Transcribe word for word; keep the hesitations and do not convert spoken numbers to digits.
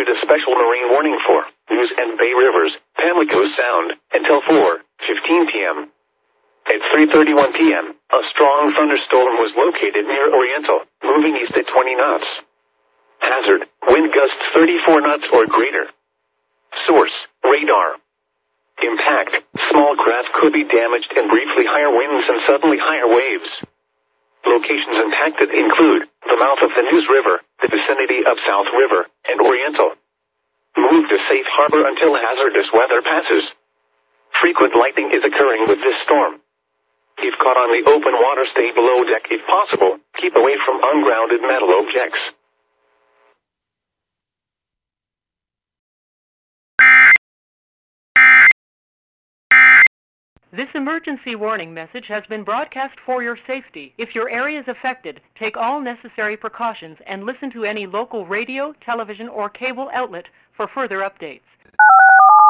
issued a special marine warning for News and Bay Rivers, Pamlico Sound, until four fifteen p m At three thirty-one p m, a strong thunderstorm was located near Oriental, moving east at twenty knots. Hazard, wind gusts thirty-four knots or greater. Source, radar. Impact, small craft could be damaged and briefly higher winds and suddenly higher waves. Locations impacted include the mouth of the News River, the vicinity of South River, and Oriental. Move to safe harbor until hazardous weather passes. Frequent lightning is occurring with this storm. If caught on the open water, stay below deck if possible. Keep away from ungrounded metal objects. This emergency warning message has been broadcast for your safety. If your area is affected, take all necessary precautions and listen to any local radio, television, or cable outlet for further updates.